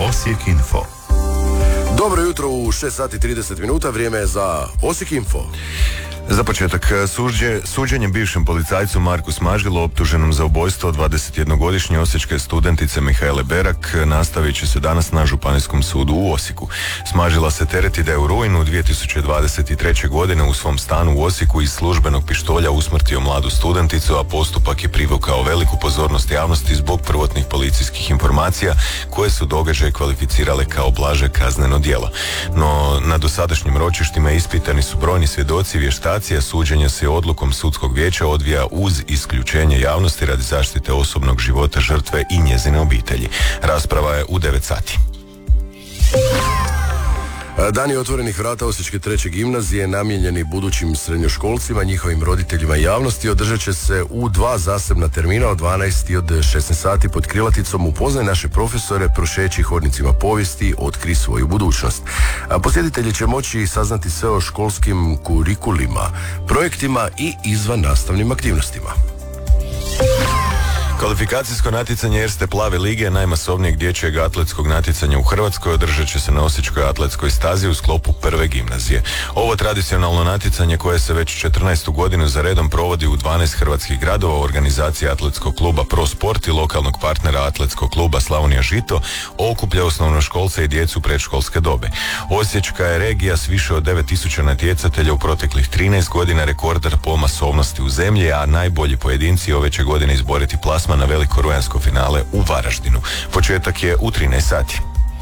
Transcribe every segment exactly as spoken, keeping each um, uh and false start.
Osijek Info. Dobro jutro u šest sati trideset minuta, vrijeme je za Osijek Info. Za početak, suđe, suđenje bivšem policajcu Marku Smažilu optuženom za ubojstvo dvadesetjednogodišnje osječke studentice Mihajle Berak nastavit će se danas na Županijskom sudu u Osijeku. Smažila se tereti da je u rujnu dvije tisuće dvadeset treće. godine u svom stanu u Osijeku iz službenog pištolja usmrtio mladu studenticu, a postupak je privukao veliku pozornost javnosti zbog prvotnih policijskih informacija koje su događaje kvalificirale kao blaže kazneno djelo. No, na dosadašnjim ročištima ispitani su brojni svjedoci, vještaci. Suđenje se odlukom sudskog vijeća odvija uz isključenje javnosti radi zaštite osobnog života žrtve i njezine obitelji. Rasprava je u devet sati. Dani otvorenih vrata Osječke treće gimnazije namijenjeni budućim srednjoškolcima, njihovim roditeljima i javnosti održat će se u dva zasebna termina od dvanaest i od šesnaest sati pod krilaticom Upoznaj naše profesore, prošeći hodnicima povijesti, otkri svoju budućnost. A posjetitelji će moći saznati sve o školskim kurikulima, projektima i izvan nastavnim aktivnostima. Kvalifikacijsko natjecanje Erste plave lige, najmasovnijeg dječjeg atletskog natjecanja u Hrvatskoj, održat će se na Osječkoj atletskoj stazi u sklopu prve gimnazije. Ovo tradicionalno natjecanje, koje se već četrnaestu godinu za redom provodi u dvanaest hrvatskih gradova, u organizaciji atletskog kluba Pro Sport i lokalnog partnera atletskog kluba Slavonija Žito, okuplja osnovnoškolce i djecu predškolske dobe. Osječka je regija s više od devet tisuća natjecatelja u proteklih trinaest godina rekorder po masovnosti u zemlji, a najbolji pojedinci ove će godine izboriti plasman na veliko rujansko finale u Varaždinu. Početak je u trinaest sati.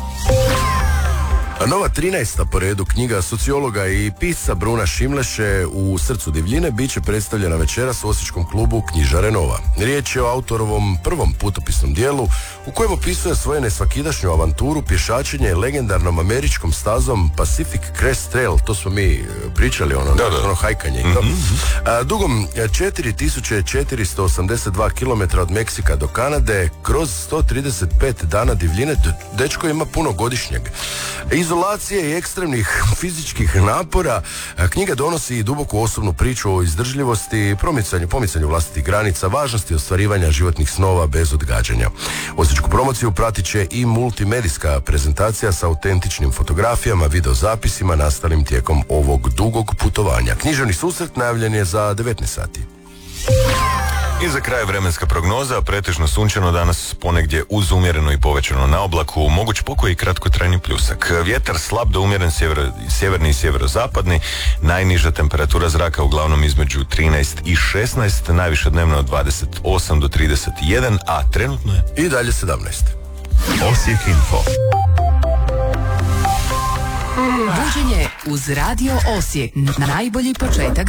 A nova trinaesta po redu knjiga sociologa i pisca Bruna Šimleše U srcu divljine bit će predstavljena večeras u Osječkom klubu Knjižare Nova. Riječ je o autorovom prvom putopisnom dijelu u kojem opisuje svoje nesvakidašnju avanturu pješačenje legendarnom američkom stazom Pacific Crest Trail. To smo mi pričali, ono, da, da. ono hajkanje. Mm-hmm. A, dugom četiri tisuće četiristo osamdeset dva kilometra od Meksika do Kanade, kroz sto trideset pet dana divljine, dečko ima puno godišnjeg izolacije i ekstremnih fizičkih napora. Knjiga donosi i duboku osobnu priču o izdržljivosti, promicanju, pomicanju vlastitih granica, važnosti ostvarivanja životnih snova bez odgađanja. Osječku promociju pratit će i multimedijska prezentacija sa autentičnim fotografijama, videozapisima nastalim tijekom ovog dugog putovanja. Književni susret najavljen je za devetnaest sati. I za kraj vremenska prognoza, pretežno sunčano danas, ponegdje uz umjereno i povećano na oblaku, moguć pokoj i kratkotrajni pljusak. Vjetar slab do umjeren sjever, sjeverni i sjeverozapadni, najniža temperatura zraka uglavnom između trinaest i šesnaest, najviša dnevno od dvadeset osam do trideset jedan, a trenutno je i dalje sedamnaest. Osijek Info. Buđenje uz Radio Osijek, najbolji početak